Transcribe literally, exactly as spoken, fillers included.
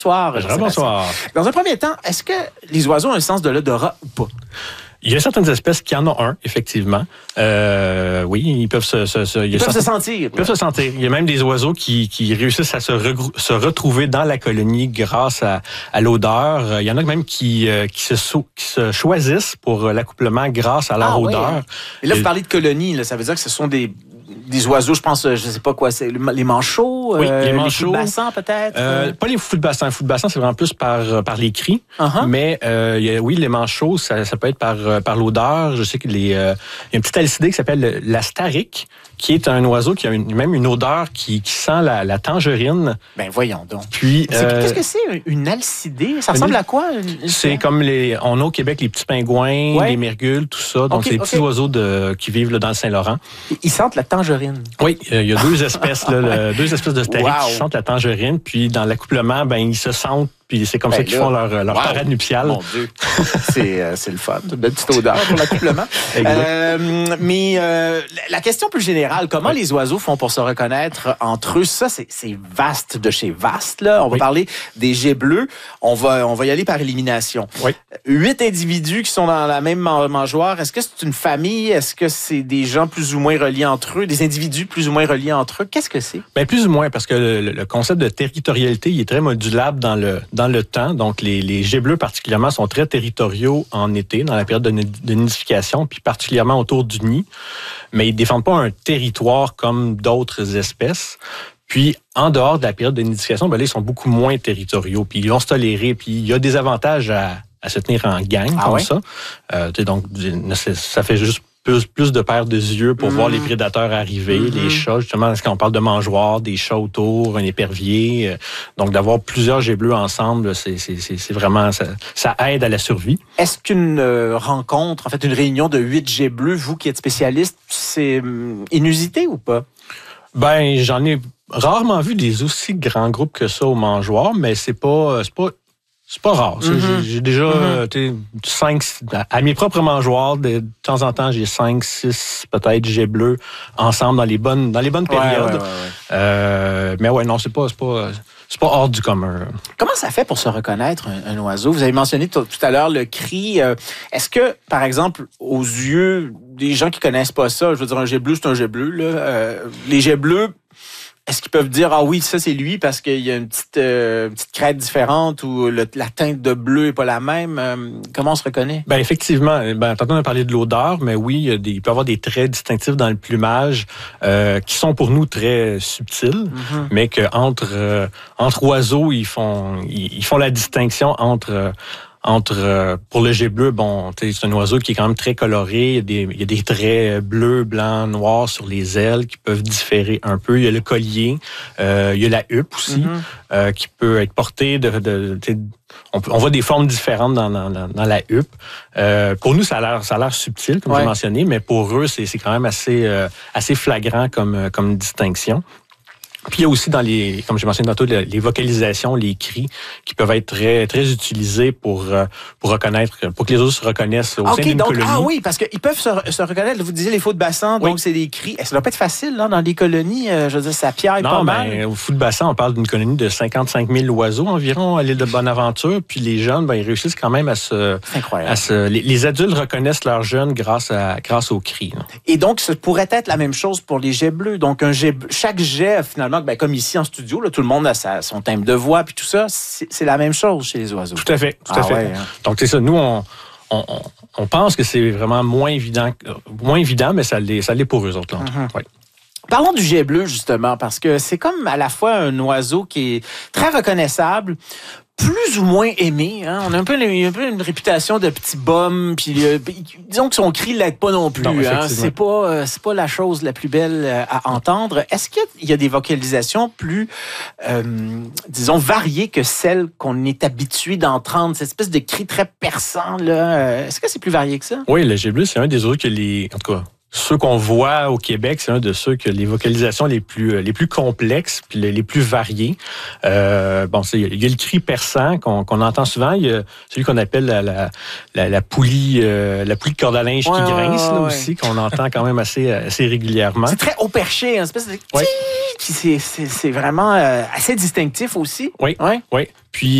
Bonsoir. Bonjour, bonsoir. Dans un premier temps, est-ce que les oiseaux ont un sens de l'odorat ou pas? Il y a certaines espèces qui en ont un, effectivement. Euh, oui, ils peuvent se, se, se ils peuvent certains, se sentir. Ils peuvent se sentir. Il y a même des oiseaux qui, qui réussissent à se, regrou- se retrouver dans la colonie grâce à, à l'odeur. Il y en a même qui, euh, qui, se, so- qui se choisissent pour l'accouplement grâce à leur ah, odeur. Oui, hein? Et là, vous parlez de colonie, là, ça veut dire que ce sont des... Des oiseaux, je pense, je sais pas quoi, c'est les manchots, oui, euh, les manchots, les fous de bassin peut-être. Euh, pas les fous de bassin, les fous de bassin, c'est vraiment plus par par les cris. Uh-huh. Mais euh, y a, oui, les manchots, ça, ça peut être par par l'odeur. Je sais que les euh, y a un petit alcidé qui s'appelle la starique, qui est un oiseau qui a une, même une odeur qui, qui sent la, la tangerine. Ben voyons donc. Puis euh, qu'est-ce que c'est une alcidée? Ça ressemble une, à quoi? Une, c'est comme les on a au Québec les petits pingouins, ouais. les mergules, tout ça. Donc okay, c'est des okay. petits oiseaux de qui vivent là, dans le Saint-Laurent. Ils sentent la tangerine. Oui, il y a deux espèces là, le, deux espèces de stariques wow. qui sentent la tangerine, puis dans l'accouplement, ben ils se sentent. Puis c'est comme ben ça qu'ils là, font leur, leur wow. parade nuptiale. Mon Dieu, c'est, euh, c'est le fun. Une belle petite odeur pour l'accouplement. euh, mais euh, la question plus générale, comment oui. les oiseaux font pour se reconnaître entre eux? Ça, c'est, c'est vaste de chez vaste. Là. On va oui. parler des geais bleus. On va, on va y aller par élimination. Oui. Huit individus qui sont dans la même mangeoire. Est-ce que c'est une famille? Est-ce que c'est des gens plus ou moins reliés entre eux? Des individus plus ou moins reliés entre eux? Qu'est-ce que c'est? Bien, plus ou moins, parce que le, le concept de territorialité, il est très modulable dans le... Dans le temps. Donc, les, les geais bleus particulièrement sont très territoriaux en été, dans la période de, de nidification, puis particulièrement autour du nid. Mais ils ne défendent pas un territoire comme d'autres espèces. Puis, en dehors de la période de nidification, ben là, ils sont beaucoup moins territoriaux. Puis, ils vont se tolérer. Puis, il y a des avantages à, à se tenir en gang, ah comme ouais? ça. Euh, donc, ça fait juste Plus, plus de paires de yeux pour mmh. voir les prédateurs arriver, mmh. les chats, justement, quand on parle de mangeoires, des chats autour, un épervier. Donc, d'avoir plusieurs geais bleus ensemble, c'est, c'est, c'est, c'est vraiment, ça, ça aide à la survie. Est-ce qu'une euh, rencontre, en fait, une réunion de huit geais bleus, vous qui êtes spécialiste, c'est euh, inusité ou pas? Ben, j'en ai rarement vu des aussi grands groupes que ça au mangeoire, mais c'est pas, c'est pas, C'est pas rare. Mm-hmm. J'ai, j'ai déjà mm-hmm. cinq, à mes propres mangeoires, de, de temps en temps, j'ai cinq, six peut-être geais bleus ensemble dans les bonnes, dans les bonnes périodes. Ouais, ouais, ouais, ouais. Euh, mais ouais, non, c'est pas, c'est pas, c'est pas hors du commun. Comment ça fait pour se reconnaître un, un oiseau? Vous avez mentionné tout, tout à l'heure le cri. Euh, est-ce que, par exemple, aux yeux des gens qui connaissent pas ça, je veux dire, un geais bleu, c'est un geais bleu, là, euh, les geais bleus, est-ce qu'ils peuvent dire, ah oui, ça c'est lui parce qu'il y a une petite, euh, une petite crête différente ou le, la teinte de bleu n'est pas la même? Euh, comment on se reconnaît? Ben effectivement, ben, tantôt on a parlé de l'odeur, mais oui, il, y a des, il peut y avoir des traits distinctifs dans le plumage euh, qui sont pour nous très subtils, mm-hmm. mais qu'entre euh, entre oiseaux, ils font, ils, ils font la distinction entre... Euh, Entre euh, pour le geais bleu, bon, c'est un oiseau qui est quand même très coloré. Il y a des, il y a des traits bleus, blancs, noirs sur les ailes qui peuvent différer un peu. Il y a le collier, euh, il y a la huppe aussi, mm-hmm. euh, qui peut être portée de, de, de on, on voit des formes différentes dans, dans, dans la huppe. Euh, pour nous, ça a l'air, ça a l'air subtil, comme ouais. j'ai mentionné, mais pour eux, c'est, c'est quand même assez, euh, assez flagrant comme, comme distinction. Puis il y a aussi dans les, comme j'ai mentionné tantôt, les vocalisations, les cris qui peuvent être très, très utilisés pour, pour reconnaître, pour que les autres se reconnaissent au okay, sein d'une donc, colonie. Ah oui, parce qu'ils peuvent se, se reconnaître. Vous disiez les faux de bassin, donc oui. c'est des cris. Ça doit pas être facile là, dans des colonies. Je veux dire, ça piaille pas mal. Non, ben, au faux de bassin, on parle d'une colonie de cinquante-cinq mille oiseaux environ à l'île de Bonaventure. Puis les jeunes, ben, ils réussissent quand même à se... C'est incroyable. À se, les, les adultes reconnaissent leurs jeunes grâce, à, grâce aux cris. Là. Et donc, ça pourrait être la même chose pour les geais bleus. Donc, un jet, chaque jet, finalement, ben, comme ici en studio, là, tout le monde a sa, son timbre de voix, puis tout ça, c'est, c'est la même chose chez les oiseaux. Tout à fait, tout ah à fait. Ouais, hein. Donc, c'est ça, nous, on, on, on pense que c'est vraiment moins évident, moins évident, mais ça l'est, ça l'est pour eux autres. Là. Mm-hmm. Ouais. Parlons du geais bleu, justement, parce que c'est comme à la fois un oiseau qui est très reconnaissable, plus ou moins aimé. Hein? On a un peu, une, un peu une réputation de petit bum. Puis, euh, disons que son cri ne l'aide pas non plus. Non, hein? C'est pas, euh, c'est pas la chose la plus belle euh, à entendre. Est-ce qu'il y a, y a des vocalisations plus, euh, disons, variées que celles qu'on est habitué d'entendre? Cette espèce de cri très perçant, là. Est-ce que c'est plus varié que ça? Oui, le geais bleu, c'est un des oiseaux que les... En tout cas, ceux qu'on voit au Québec, c'est un de ceux que les vocalisations les plus les plus complexes puis les, les plus variées. Euh, bon, c'est, il y a le cri perçant qu'on, qu'on entend souvent. Il y a celui qu'on appelle la la, la, la poulie euh, la poulie de corde à linge ouais, qui grince là, ouais. aussi, qu'on entend quand même assez assez régulièrement. C'est très haut perché, une espèce de ouais. c'est, c'est c'est vraiment euh, assez distinctif aussi. Oui, ouais. oui. Puis